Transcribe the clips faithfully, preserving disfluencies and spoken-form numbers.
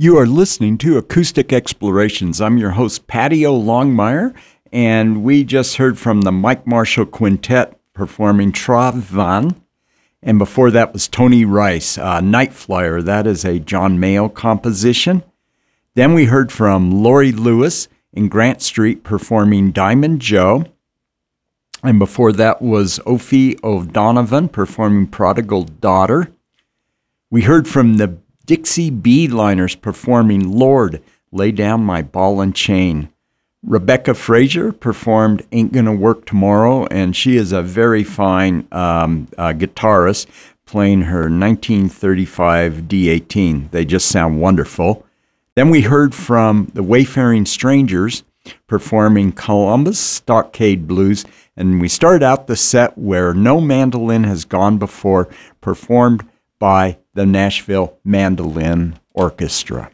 You are listening to Acoustic Explorations. I'm your host, Patty O. Longmire, and we just heard from the Mike Marshall Quintet performing Tra Van, and before that was Tony Rice, uh, Night Flyer. That is a John Mayall composition. Then we heard from Laurie Lewis in Grant Street performing Diamond Joe, and before that was Ophi O'Donovan performing Prodigal Daughter. We heard from the Dixie Beeliners performing Lord, Lay Down My Ball and Chain. Rebecca Frazier performed Ain't Gonna Work Tomorrow, and she is a very fine um, uh, guitarist playing her nineteen thirty-five D eighteen. They just sound wonderful. Then we heard from the Wayfaring Strangers performing Columbus Stockade Blues, and we started out the set where No Mandolin Has Gone Before, performed by the Nashville Mandolin Orchestra.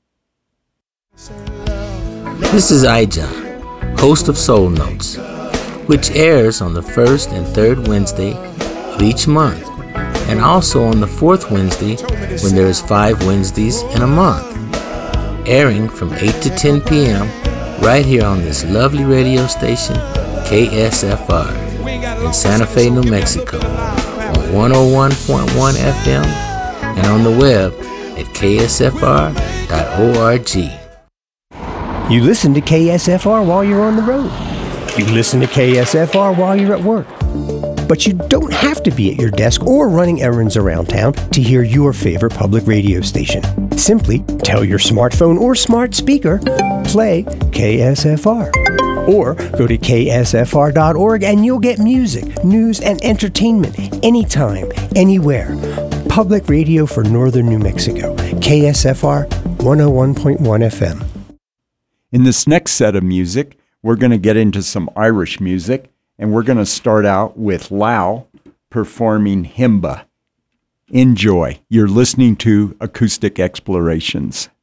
This is iJohn, host of Soul Notes, which airs on the first and third Wednesday of each month, and also on the fourth Wednesday when there is five Wednesdays in a month, airing from eight to ten p.m. right here on this lovely radio station, K S F R, in Santa Fe, New Mexico, on one oh one point one F M and on the web at K S F R dot org. You listen to K S F R while you're on the road. You listen to K S F R while you're at work. But you don't have to be at your desk or running errands around town to hear your favorite public radio station. Simply tell your smartphone or smart speaker, play K S F R. Or go to K S F R dot org and you'll get music, news, and entertainment anytime, anywhere. Public radio for northern New Mexico, K S F R one oh one point one F M. In this next set of music, we're going to get into some Irish music, and we're going to start out with Lau performing Himba. Enjoy. You're listening to Acoustic Explorations.